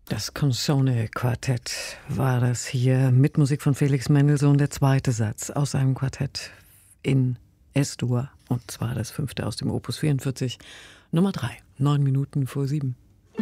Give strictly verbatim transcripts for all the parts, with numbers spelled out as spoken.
Das Consone-Quartett war das hier mit Musik von Felix Mendelssohn, der zweite Satz aus seinem Quartett in S-Dur, und zwar das fünfte aus dem Opus vierundvierzig, Nummer drei, neun Minuten vor sieben.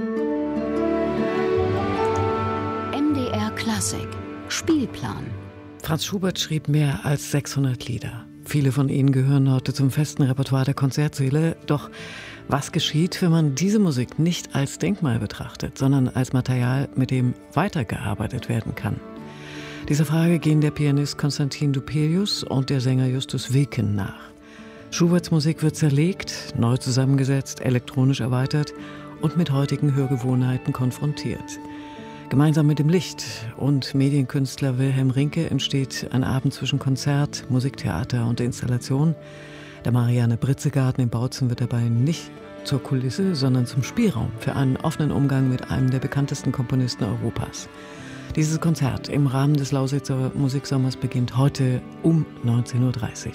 M D R Klassik Spielplan. Franz Schubert schrieb mehr als sechshundert Lieder. Viele von ihnen gehören heute zum festen Repertoire der Konzertsäle. Doch was geschieht, wenn man diese Musik nicht als Denkmal betrachtet, sondern als Material, mit dem weitergearbeitet werden kann? Dieser Frage gehen der Pianist Konstantin Dupelius und der Sänger Justus Wilken nach. Schuberts Musik wird zerlegt, neu zusammengesetzt, elektronisch erweitert und mit heutigen Hörgewohnheiten konfrontiert. Gemeinsam mit dem Licht- und Medienkünstler Wilhelm Rinke entsteht ein Abend zwischen Konzert, Musiktheater und Installation. Der Marianne-Britze-Garten in Bautzen wird dabei nicht zur Kulisse, sondern zum Spielraum für einen offenen Umgang mit einem der bekanntesten Komponisten Europas. Dieses Konzert im Rahmen des Lausitzer Musiksommers beginnt heute um neunzehn Uhr dreißig.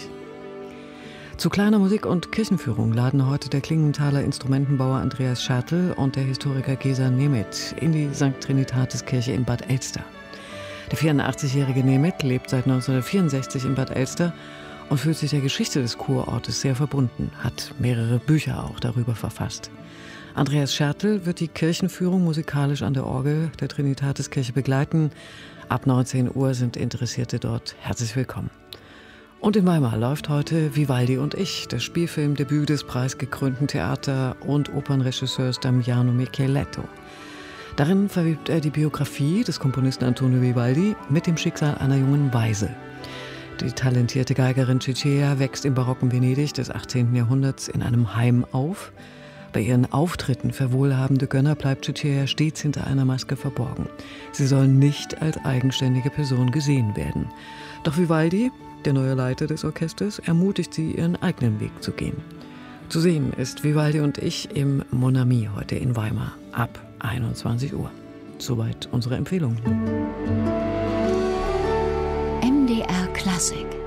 Zu kleiner Musik- und Kirchenführung laden heute der Klingenthaler Instrumentenbauer Andreas Schertl und der Historiker Gesa Nemeth in die Sankt Trinitatis-Kirche in Bad Elster. Der vierundachtzigjährige Nemeth lebt seit neunzehnhundertvierundsechzig in Bad Elster und fühlt sich der Geschichte des Kurortes sehr verbunden, hat mehrere Bücher auch darüber verfasst. Andreas Schertl wird die Kirchenführung musikalisch an der Orgel der Trinitatis-Kirche begleiten. Ab neunzehn Uhr sind Interessierte dort herzlich willkommen. Und in Weimar läuft heute Vivaldi und ich, das Spielfilmdebüt des preisgekrönten Theater- und Opernregisseurs Damiano Micheletto. Darin verwebt er die Biografie des Komponisten Antonio Vivaldi mit dem Schicksal einer jungen Waise. Die talentierte Geigerin Ciccia wächst im barocken Venedig des achtzehnten Jahrhunderts in einem Heim auf. Bei ihren Auftritten für wohlhabende Gönner bleibt Ciccia stets hinter einer Maske verborgen. Sie soll nicht als eigenständige Person gesehen werden. Doch Vivaldi, der neue Leiter des Orchesters, ermutigt sie, ihren eigenen Weg zu gehen. Zu sehen ist Vivaldi und ich im Mon Ami heute in Weimar ab einundzwanzig Uhr. Soweit unsere Empfehlung. M D R Klassik.